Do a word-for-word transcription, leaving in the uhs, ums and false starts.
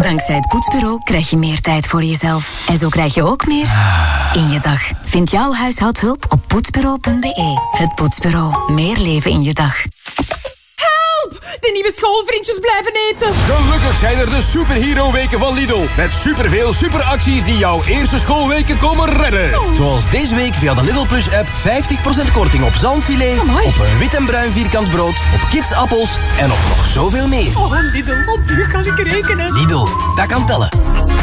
Dankzij het Poetsbureau krijg je meer tijd voor jezelf. En zo krijg je ook meer in je dag. Vind jouw huishoudhulp op poetsbureau punt b e. Het Poetsbureau. Meer leven in je dag. De nieuwe schoolvriendjes blijven eten. Gelukkig zijn er de superhero-weken van Lidl. Met superveel superacties die jouw eerste schoolweken komen redden. Oh. Zoals deze week via de Lidl Plus app vijftig procent korting op zalmfilet, Amai. op een wit en bruin vierkant brood, op kidsappels en op nog zoveel meer. Oh, Lidl, op u kan ik rekenen. Lidl, dat kan tellen.